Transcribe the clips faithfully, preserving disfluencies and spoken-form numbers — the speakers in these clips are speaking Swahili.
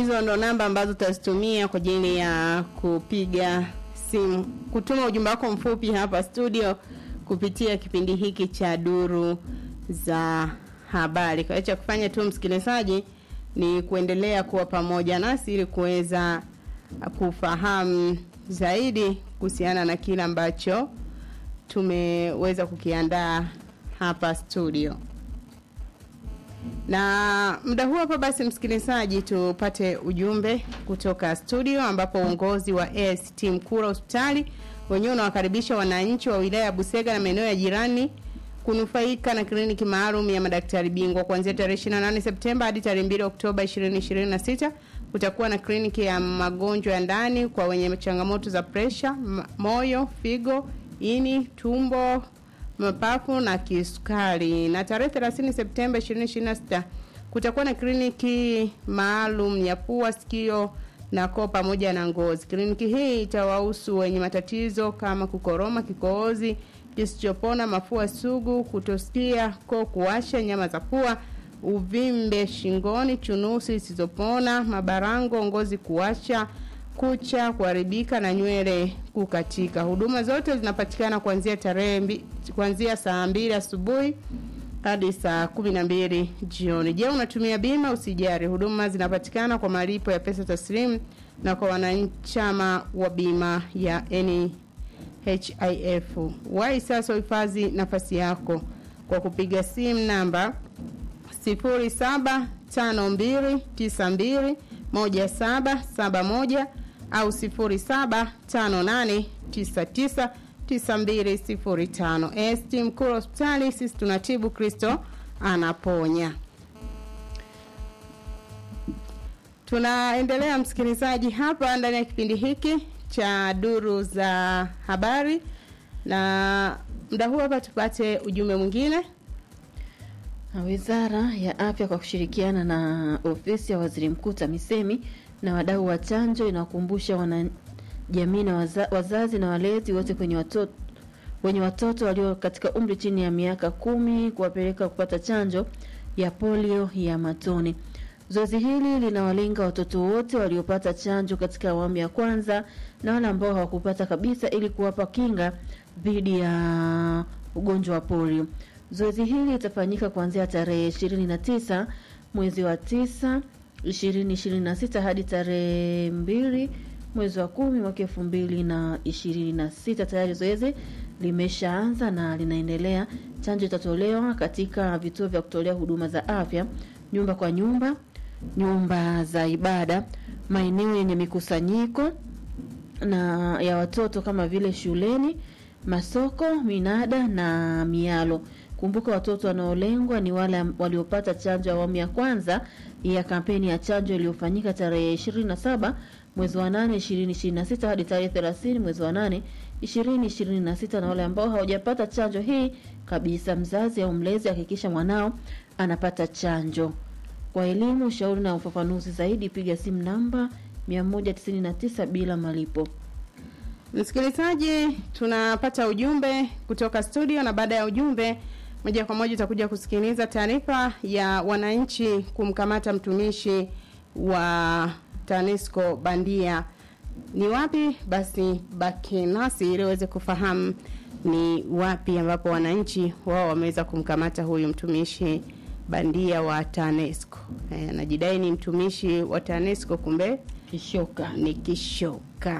hizo ndo namba ambazo utazitumia kwa ajili ya kupiga simu, kutuma ujumbe wako mfupi hapa studio kupitia kipindi hiki cha Duru za Habari. Kwa hiyo cha kufanya tu msikilizaji ni kuendelea kuwa pamoja nasi ili kuweza kufahamu zaidi kuhusiana na kile ambacho tumeweza kukiandaa hapa studio. Na muda huu hapa basi msikilizaji tupate ujumbe kutoka studio, ambapo uongozi wa A I C T Mkura Hospitali wenyewe unawakaribisha wananchi wa wilaya ya Busega na maeneo ya jirani kunufaika na kliniki maalum ya madaktari bingwa kuanzia tarehe ishirini na nane Septemba hadi tarehe mbili Oktoba ishirini ishirini na sita. Kutakuwa na kliniki ya magonjwa ya ndani kwa wenye changamoto za pressure, moyo, figo, ini, tumbo, mapafu na kisukari. Na tarehe thelathini Septemba ishirini ishirini na sita kutakuwa na kliniki maalum ya pua, sikio na koo pamoja na ngozi. Kliniki hii itawahusu wenye matatizo kama kukoroma, kikohozi kisichopona, mafua sugu, kutosikia, koo kuwasha, nyama za pua, uvimbe shingoni, chunusi zisizopona, mabarango, ngozi kuwasha, kucha kuharibika na nywele kukatika. Huduma zote zinapatikana kuanzia tarehe kuanzia saa mbili asubuhi hadi saa kumi na mbili jioni. Je, unatumia bima? Usijari. Huduma zinapatikana kwa malipo ya pesa taslimu na kwa wanachama wa bima ya N H I F. Wai sasa uhifadhi nafasi yako kwa kupiga simu namba sifuri saba tano mbili tisa mbili moja saba saba moja au sifuri saba tano nane tisa tisa tisa mbili sifuri tano. A I C T Mkura Hospitali, sisi tunatibu, Kristo anaponya. Tunaendelea msikilizaji hapa ndani ya kipindi hiki cha Duru za Habari, na muda huu hapa tupate ujumbe mwingine. Wizara ya Afya kwa kushirikiana na ofisi ya Waziri Mkuu TAMISEMI na wadau wa chanjo inakumbusha wanajamii na waza, wazazi na walezi wote kwenye watoto wenye watoto walio katika umri chini ya miaka kumi kuwapeleka kupata chanjo ya polio ya matone. Zoezi hili linawalenga watoto wote waliopata chanjo katika awamu ya kwanza na wale ambao hawakupata kabisa, ili kuwapa kinga dhidi ya ugonjwa wa polio. Zoezi hili litafanyika kuanzia tarehe ishirini na tisa mwezi wa tisa ishirini ishirini na sita hadi tarehe mbili mwezi wa kumi mwaka elfu mbili ishirini na sita. Tayari zoezi limeshaanza na linaendelea. Chanjo itatolewa katika vituo vya kutolea huduma za afya, nyumba kwa nyumba, nyumba za ibada, maeneo yenye mikusanyiko na ya watoto kama vile shuleni, masoko, minada na mialo. Kumbuka watoto wanaolengwa ni wale waliopata chanjo ya awamu ya kwanza ya kampeni ya chanjo iliyofanyika tarehe ishirini na saba mwezi wa nane ishirini ishirini na sita hadi tarehe thelathini mwezi wa nane ishirini ishirini na sita, na wale ambao hawajapata chanjo hii kabisa. Mzazi au mlezi hakikisha mwanao anapata chanjo. Kwa elimu, ushauri na ufafanuzi zaidi piga simu namba mia moja tisini na tisa bila malipo. Msikilizaji, tunapata ujumbe kutoka studio, na baada ya ujumbe moja kwa moja utakuja kusikiliza taarifa ya wananchi kumkamata mtumishi wa TANESCO bandia. Ni wapi? Basi baki nasi ili uweze kufahamu ni wapi ambapo wananchi wao wameweza kumkamata huyu mtumishi bandia wa TANESCO. Eh, anajidai ni mtumishi wa TANESCO, kumbe kishoka. Ni kishoka.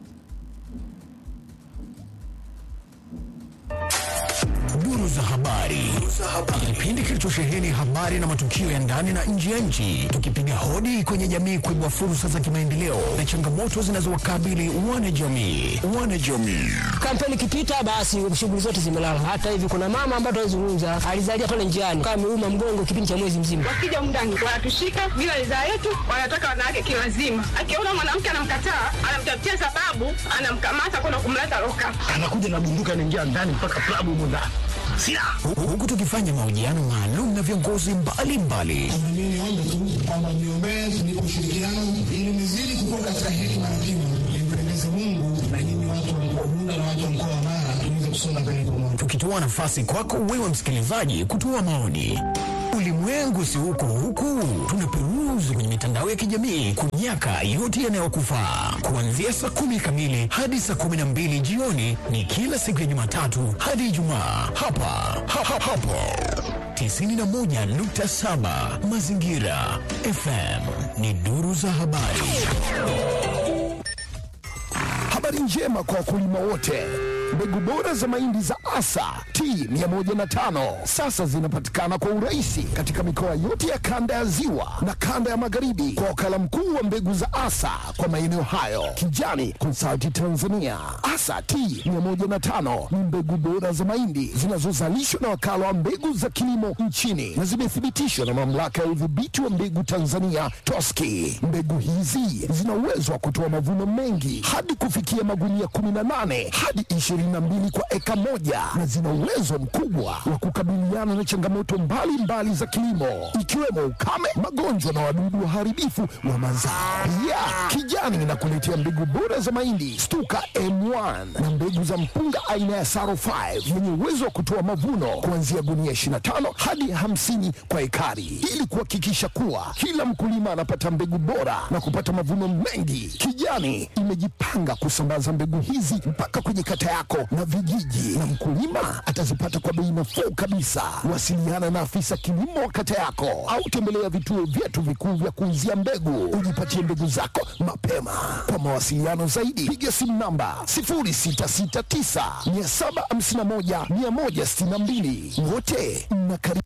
Duru za Habari. Kipindi kilichosheheni habari na matukio ya ndani na nje ya nchi, tukipiga hodi kwenye jamii kuibua fursa za kimaendeleo na changamoto zinazowakabili wanajamii. Wanajamii. Kampeni kipita basi shughuli zote zimelala. Hata hivi kuna mama ambaye tunazungumza alizalia pale njiani kama ameuma mgongo kipindi cha mwezi mzima. Wakija mndani wanatushika bila ridhaa yetu, wanataka wanawake kilazima. Akiona mwanamke anamkataa, anamtafutia sababu, anamkamata kwenda kumleta loka. Anakuja na bunduki anaingia ndani mpaka klabu mmoja. Huku tukifanya mahojiano maalum na viongozi mbalimbali. Mimi niombe tu kwamba niombee ni kushirikiana ili nizidi kukua katika hekima na hekima, nimpendeze Mungu na nyinyi watu wa mkoa Bunda na watu wa mkoa wa Mara tuweze kusonga mbele pamoja. Tukitoa nafasi kwako wewe msikilizaji kutoa maoni. Ulimwengu si huko huku, tunaperuzi kwenye mitandao ya kijamii kunyaka yote yanayokufaa. Kuanzia saa kumi kamili hadi saa kumi na mbili jioni ni kila siku ya Jumatatu hadi Ijumaa hapa ha, ha, hapo tisini na moja nukta saba Mazingira F M ni duru za habari. Habari njema kwa wakulima wote. Mbegu bora za mahindi za Asa T mia moja na tano sasa zinapatikana kwa urahisi katika mikoa yote ya kanda ya Ziwa na kanda ya Magharibi kwa wakala mkuu wa mbegu za Asa kwa maeneo hayo, Kijani Consulting Tanzania. Asa T mia moja na tano ni mbegu bora za mahindi zinazozalishwa na wakala wa mbegu za kilimo nchini na zimethibitishwa na mamlaka ya udhibiti wa mbegu Tanzania TOSCI. Mbegu hizi zina uwezo wa kutoa mavuno mengi hadi kufikia magunia kumi na nane hadi ishirini na mbili kwa eka moja na zina uwezo mkubwa wa kukabiliana na changamoto mbalimbali mbali za kilimo ikiwemo ukame, magonjwa na wadudu waharibifu wa mazao. Pia Kijani inakuletea mbegu bora za mahindi Stuka M moja na mbegu za mpunga aina ya Saro tano yenye uwezo wa kutoa mavuno kuanzia gunia ishirini na tano hadi hamsini kwa ekari, ili kuhakikisha kuwa kila mkulima anapata mbegu bora na kupata mavuno mengi. Kijani imejipanga kusambaza mbegu hizi mpaka kwenye kata yako na vijiji, na mkulima atazipata kwa bei nafuu kabisa. Wasiliana na afisa kilimo wa kata yako au tembelea vituo vyetu vikuu vya kuuzia mbegu ujipatie mbegu zako mapema. Kwa mawasiliano zaidi piga simu namba sifuri sita sita tisa saba hamsini na moja mia moja sitini na mbili. Wote mnakaribishwa.